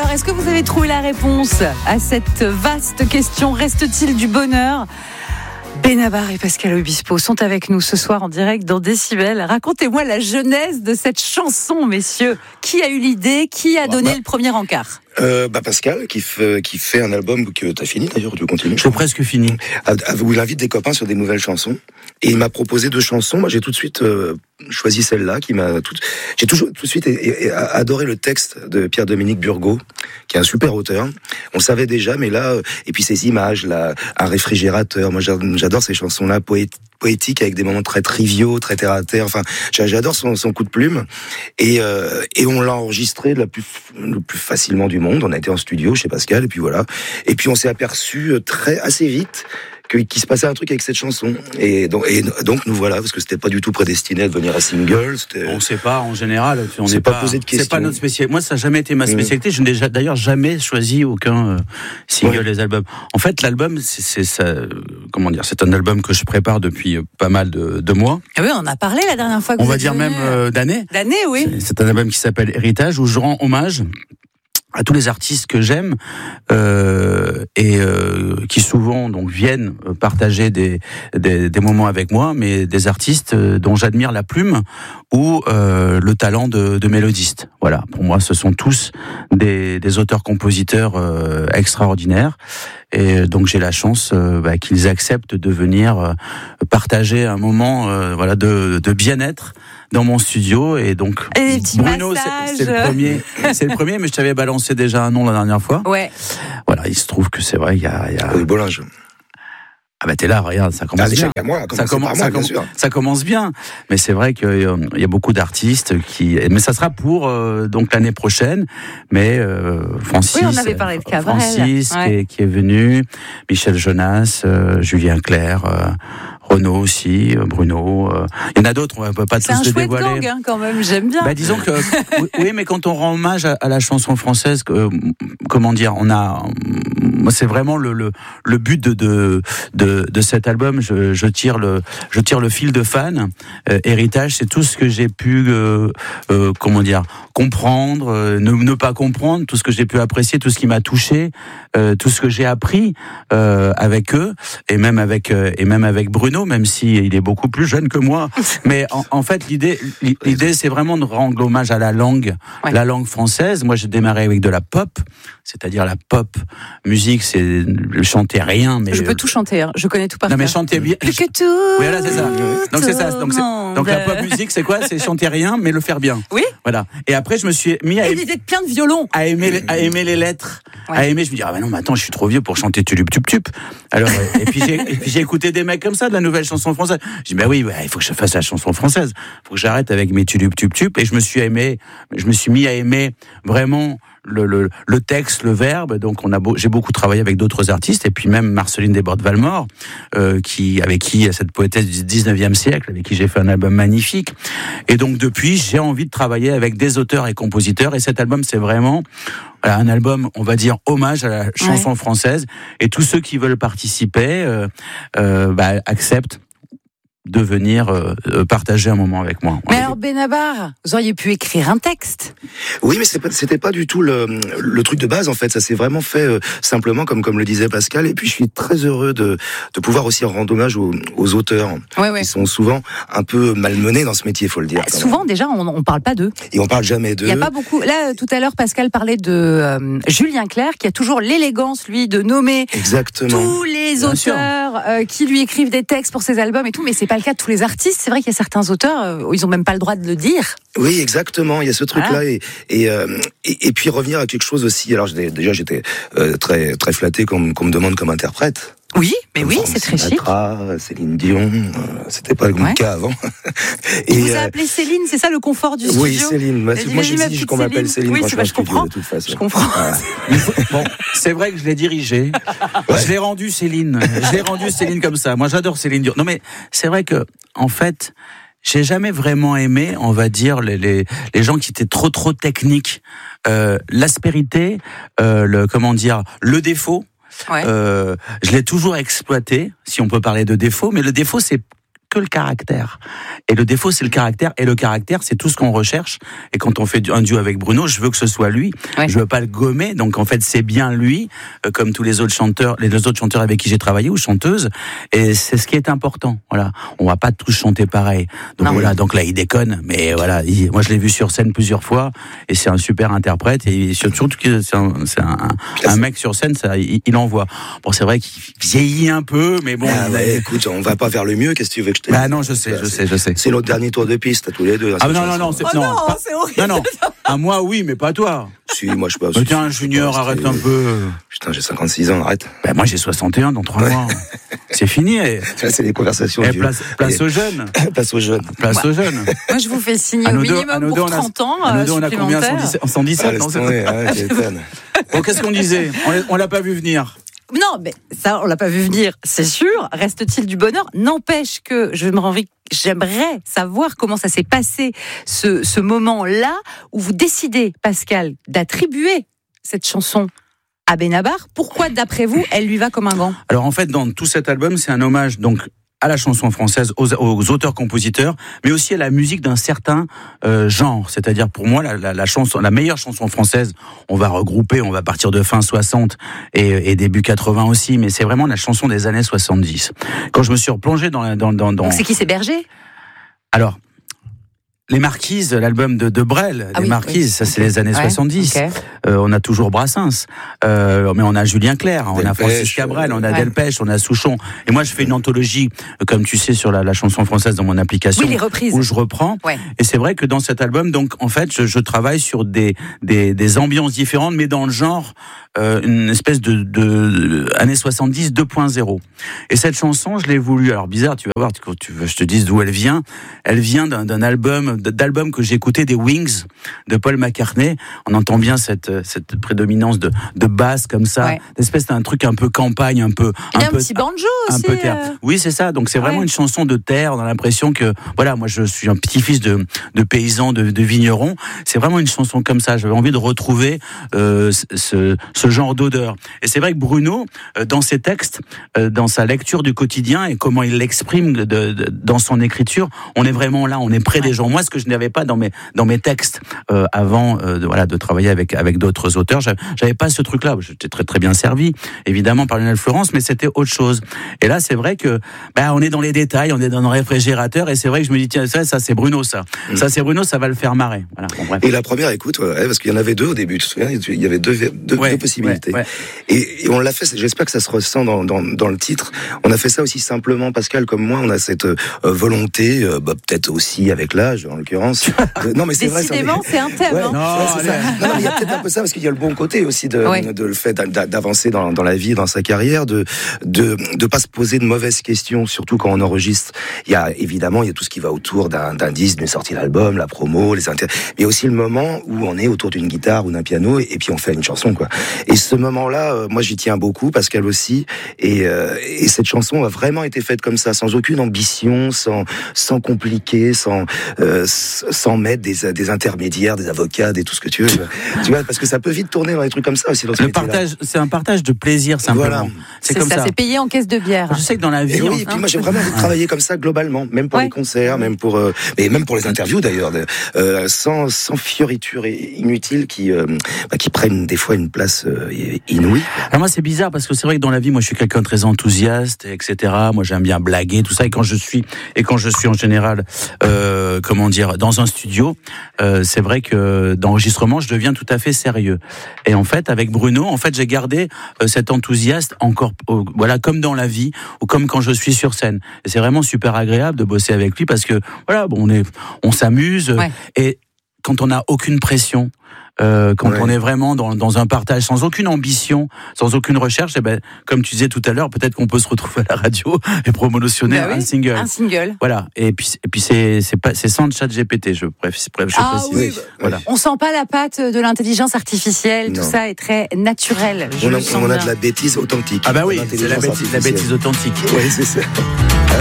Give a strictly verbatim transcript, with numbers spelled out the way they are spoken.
Alors, est-ce que vous avez trouvé la réponse à cette vaste question? Reste-t-il du bonheur? Benabar et Pascal Obispo sont avec nous ce soir en direct dans Décibel. Racontez-moi la genèse de cette chanson, messieurs. Qui a eu l'idée? Qui a donné bah, le premier encart? Euh, bah Pascal, qui fait, qui fait un album que t'as fini d'ailleurs, tu continues. J'ai presque fini. Où il invite des copains sur des nouvelles chansons. Et il m'a proposé deux chansons. Moi, j'ai tout de suite euh, choisi celle-là, qui m'a tout. J'ai toujours tout de suite et, et, adoré le texte de Pierre-Dominique Burgot, qui est un super auteur. On le savait déjà, mais là, et puis ces images, là, un réfrigérateur. Moi, j'adore ces chansons-là, poétiques. poétique avec des moments très triviaux, très terre à terre. Enfin, j'adore son, son coup de plume. Et, euh, et on l'a enregistré le plus, le plus facilement du monde. On a été en studio chez Pascal, et puis voilà. Et puis on s'est aperçu très assez vite qu'il se passait un truc avec cette chanson. Et donc, et donc nous voilà, parce que c'était pas du tout prédestiné à devenir un single. On sait pas, en général. On n'est pas, pas posé de questions. C'est pas notre spécialité. Moi, ça n'a jamais été ma spécialité. Mmh. Je n'ai d'ailleurs jamais choisi aucun euh, single ouais. des albums. En fait, l'album, c'est, c'est ça. Euh, comment dire, c'est un album que je prépare depuis euh, pas mal de, de mois. Ah oui, on en a parlé la dernière fois. Que on vous va dire venu... même euh, d'années. D'années, oui. C'est, c'est un album qui s'appelle Héritage, où je rends hommage à tous les artistes que j'aime euh, et euh, qui souvent donc viennent partager des, des des moments avec moi, mais des artistes dont j'admire la plume ou euh, le talent de, de mélodiste. Voilà, pour moi, ce sont tous des, des auteurs-compositeurs euh, extraordinaires. Et donc j'ai la chance euh, bah, qu'ils acceptent de venir euh, partager un moment euh, voilà de, de bien-être dans mon studio. Et donc et Bruno, c'est, c'est le premier, c'est le premier, mais je t'avais balancé déjà un nom la dernière fois. Ouais. Voilà, il se trouve que c'est vrai, il y a, il y a... Oui, Bollinge. Ah bah t'es là, regarde, ça commence ah, bien. À moi, ça, commence, moi, ça, com- ça commence bien, mais c'est vrai qu'il euh, y a beaucoup d'artistes qui. Mais ça sera pour euh, donc l'année prochaine. Mais euh, Francis, oui, on avait parlé de Cabrel. Francis ouais. qui, est, qui est venu, Michel Jonas, euh, Julien Clerc. Euh, Renaud aussi, Bruno. Euh, il y en a d'autres, on ne peut pas c'est tous les dévoiler. C'est un chouette gang, hein, quand même, j'aime bien. Bah, disons que, oui, mais quand on rend hommage à, à la chanson française, euh, comment dire, on a, c'est vraiment le, le, le but de, de, de, de cet album. Je, je tire le, je tire le fil de fan. Euh, Héritage, c'est tout ce que j'ai pu, euh, euh, comment dire, comprendre, euh, ne, ne pas comprendre, tout ce que j'ai pu apprécier, tout ce qui m'a touché, euh, tout ce que j'ai appris euh, avec eux, et même avec, euh, et même avec Bruno. Même si il est beaucoup plus jeune que moi, mais en, en fait l'idée, l'idée c'est vraiment de rendre hommage à la langue, ouais. la langue française. Moi, j'ai démarré avec de la pop, c'est-à-dire la pop musique, c'est chanter rien, mais je peux tout chanter, hein. Je connais tout par cœur. Non, mais cœur. chanter bien. Plus que tout. Oui, voilà, c'est ça. Donc c'est ça. Donc, c'est... donc la pop musique, c'est quoi? C'est chanter rien, mais le faire bien. Oui. Voilà. Et après, je me suis mis à aimer... l'idée de plein de violons, à aimer, les... à aimer les lettres, ouais. à aimer. Je me dis ah ben non, mais attends, je suis trop vieux pour chanter tulup tup tup. Alors et puis j'ai, et puis j'ai écouté des mecs comme ça de la nouvelle chanson française. Je dis ben oui, ouais, il faut que je fasse la chanson française. Il faut que j'arrête avec mes tulup tup tup. Et je me suis aimé, je me suis mis à aimer vraiment. Le, le, le texte, le verbe, donc on a beau, j'ai beaucoup travaillé avec d'autres artistes, et puis même Marceline Desbordes-Valmore, euh, qui, avec qui, cette poétesse du dix-neuvième siècle, avec qui j'ai fait un album magnifique. Et donc depuis, j'ai envie de travailler avec des auteurs et compositeurs, et cet album, c'est vraiment voilà, un album, on va dire, hommage à la chanson ouais. française, et tous ceux qui veulent participer euh, euh, bah, acceptent de venir euh, partager un moment avec moi. Mais alors Benabar, vous auriez pu écrire un texte. Oui, mais c'était pas, c'était pas du tout le, le truc de base en fait. Ça s'est vraiment fait euh, simplement comme comme le disait Pascal. Et puis je suis très heureux de de pouvoir aussi rendre hommage aux, aux auteurs ouais, ouais. qui sont souvent un peu malmenés dans ce métier, faut le dire. Bah, souvent même. Déjà, on on parle pas d'eux. Et on parle jamais d'eux. Il y a pas beaucoup. Là, tout à l'heure, Pascal parlait de euh, Julien Clerc, qui a toujours l'élégance, lui, de nommer Exactement. tous les Bien auteurs euh, qui lui écrivent des textes pour ses albums et tout. Mais c'est pas le cas de tous les artistes. C'est vrai qu'il y a certains auteurs euh, où ils ont même pas le droit de le dire. Oui, exactement. Il y a ce truc-là voilà. et et, euh, et et puis revenir à quelque chose aussi. Alors déjà, j'étais euh, très très flatté qu'on, qu'on me demande comme interprète. Oui, mais comme oui, Franck c'est très Sinatra, chic. Céline Dion, euh, c'était pas le ouais. cas avant. Et vous euh, appelez Céline, c'est ça le confort du studio? Oui, Céline. Moi, moi j'exige qu'on m'appelle Céline. Oui, quand c'est je, je studio, comprends. De toute façon. Je comprends. Voilà. Bon, c'est vrai que je l'ai dirigé. Ouais. Je l'ai rendu Céline. Je l'ai rendu Céline comme ça. Moi, j'adore Céline Dion. Non, mais c'est vrai que, en fait, j'ai jamais vraiment aimé, on va dire, les les, les gens qui étaient trop trop techniques. Euh, l'aspérité, euh, le comment dire, le défaut. Ouais. Euh, je l'ai toujours exploité, si on peut parler de défaut, mais le défaut, c'est que le caractère. Et le défaut, c'est le caractère. Et le caractère, c'est tout ce qu'on recherche. Et quand on fait un duo avec Bruno, je veux que ce soit lui. Ouais. Je veux pas le gommer. Donc, en fait, c'est bien lui, euh, comme tous les autres chanteurs, les deux autres chanteurs avec qui j'ai travaillé ou chanteuses. Et c'est ce qui est important. Voilà. On va pas tous chanter pareil. Donc, non, voilà. Oui. Donc là, il déconne. Mais voilà. Il, moi, je l'ai vu sur scène plusieurs fois. Et c'est un super interprète. Et surtout que c'est un, c'est un, un mec sur scène, ça, il, il envoie. Bon, c'est vrai qu'il vieillit un peu, mais bon. Ah ouais, écoute, on va pas vers le mieux. Qu'est-ce que tu veux que je te dise? Bah non, je sais, je sais, je sais. C'est notre dernier tour de piste, à tous les deux. Ah non, non, non, c'est, oh non, non, pas, c'est horrible. Non, non. À moi, oui, mais pas à toi. Si, moi, je peux. Mais tiens, Junior, arrête un peu. Putain, j'ai cinquante-six ans, arrête. Ben, moi, j'ai soixante et un dans trois ouais. mois. C'est fini. Et... Ça, c'est des conversations. Et place, place et... aux jeunes. Place aux jeunes. Place ouais. aux jeunes. Moi, je vous fais signer au minimum deux, pour trente ans. À nous deux, on a combien? cent dix-sept ah, non, ouais, ouais, bon, qu'est-ce qu'on disait? On l'a pas vu venir. Non, mais ça, on l'a pas vu venir, c'est sûr. Reste-t-il du bonheur? N'empêche que je me envie, j'aimerais savoir comment ça s'est passé, ce, ce moment-là où vous décidez, Pascal, d'attribuer cette chanson à Benabar. Pourquoi, d'après vous, elle lui va comme un gant? Alors, en fait, dans tout cet album, c'est un hommage, donc, à la chanson française, aux, aux auteurs-compositeurs, mais aussi à la musique d'un certain euh, genre. C'est-à-dire, pour moi, la, la, la, chanson, la meilleure chanson française, on va regrouper, on va partir de fin soixante et, et début quatre-vingts aussi, mais c'est vraiment la chanson des années soixante-dix. Quand je me suis replongé dans... dans, dans, dans... Donc c'est qui, c'est Berger? Alors... Les Marquises, l'album de, de Brel, ah Les oui, Marquises, oui. ça c'est okay. les années ouais, soixante-dix. Okay. Euh, on a toujours Brassens, euh, mais on a Julien Clerc, on a Francis Cabrel, on a ouais. Delpech, on a Souchon. Et moi, je fais une anthologie, comme tu sais, sur la, la chanson française dans mon application, oui, les reprises. Où je reprends. Ouais. Et c'est vrai que dans cet album, donc en fait, je, je travaille sur des, des des ambiances différentes, mais dans le genre euh, une espèce de, de, de années soixante-dix deux point zéro. Et cette chanson, je l'ai voulu. Alors bizarre, tu vas voir, quand tu veux, je te dise d'où elle vient. Elle vient d'un, d'un album. d'albums que j'écoutais, des Wings de Paul McCartney. On entend bien cette cette prédominance de de basse comme ça, ouais. d'espèce d'un truc un peu campagne, un peu il y a un, un peu petit banjo un aussi. peu terre. Euh... Oui, c'est ça. Donc c'est vraiment ouais. une chanson de terre. On a l'impression que voilà, moi je suis un petit-fils de de paysan, de, de vigneron. C'est vraiment une chanson comme ça. J'avais envie de retrouver euh, ce ce genre d'odeur. Et c'est vrai que Bruno, euh, dans ses textes, euh, dans sa lecture du quotidien et comment il l'exprime de, de, dans son écriture, on est vraiment là, on est près ouais. des gens. Moi, ce que je n'avais pas dans mes dans mes textes euh, avant euh, de, voilà de travailler avec avec d'autres auteurs, j'avais, j'avais pas ce truc-là. J'étais très très bien servi, évidemment par Lionel Florence, mais c'était autre chose. Et là, c'est vrai que bah on est dans les détails, on est dans le réfrigérateur, et c'est vrai que je me dis tiens ça, ça c'est Bruno ça, mmh. ça c'est Bruno, ça va le faire marrer. Voilà. Bon, bref. Et la première écoute, ouais, parce qu'il y en avait deux au début, tu te souviens, il y avait deux deux, ouais, deux possibilités. Ouais, ouais. Et, et on l'a fait. J'espère que ça se ressent dans, dans dans le titre. On a fait ça aussi simplement, Pascal, comme moi, on a cette euh, volonté, euh, bah, peut-être aussi avec l'âge en l'occurrence. De, non mais c'est décidément, vrai, c'est un thème. Ouais, hein. Non, ouais, c'est ça. non, non, il y a peut-être un peu ça parce qu'il y a le bon côté aussi de, ouais. de le fait d'avancer dans, dans la vie, dans sa carrière, de de de pas se poser de mauvaises questions, surtout quand on enregistre. Il y a évidemment il y a tout ce qui va autour d'un, d'un disque, d'une sortie d'album, la promo, les inter. Mais il y a aussi le moment où on est autour d'une guitare ou d'un piano et, et puis on fait une chanson quoi. Et ce moment-là, euh, moi j'y tiens beaucoup, Pascal aussi. Et, euh, et cette chanson a vraiment été faite comme ça, sans aucune ambition, sans sans compliquer, sans euh, sans mettre des des intermédiaires, des avocats, des tout ce que tu veux. Tu vois, parce que ça peut vite tourner dans des trucs comme ça aussi. Dans ce le partage, c'est un partage de plaisir simplement. Voilà. C'est, c'est comme ça. ça. C'est payé en caisse de bière. Je sais que dans la vie. Et oui, et puis moi j'ai vraiment envie de travailler comme ça globalement, même pour ouais. les concerts, même pour, euh, et même pour les interviews d'ailleurs, euh, sans sans fioritures inutiles qui euh, bah, qui prennent des fois une place euh, inouïe. Alors moi c'est bizarre parce que c'est vrai que dans la vie, moi je suis quelqu'un de très enthousiaste, et cetera. Moi j'aime bien blaguer, tout ça. Et quand je suis et quand je suis en général, euh, comment dire, dans un studio, euh, c'est vrai que d'enregistrement, je deviens tout à fait sérieux. Et en fait, avec Bruno, en fait, j'ai gardé euh, cet enthousiasme encore, euh, voilà, comme dans la vie ou comme quand je suis sur scène. Et c'est vraiment super agréable de bosser avec lui parce que voilà, bon, on est, on s'amuse ouais. et quand on n'a aucune pression. Euh, quand ouais. on est vraiment dans, dans un partage sans aucune ambition, sans aucune recherche, et ben, comme tu disais tout à l'heure, peut-être qu'on peut se retrouver à la radio et promotionner bah oui, un single. Un single. Voilà. Et puis, et puis c'est, c'est pas, c'est sans chat G P T, je précise. Je ah oui. Voilà. On sent pas la patte de l'intelligence artificielle, non. Tout ça est très naturel. On a, on a de la bêtise authentique. Ah bah oui, c'est la bêtise, la bêtise authentique. Oui, c'est ça.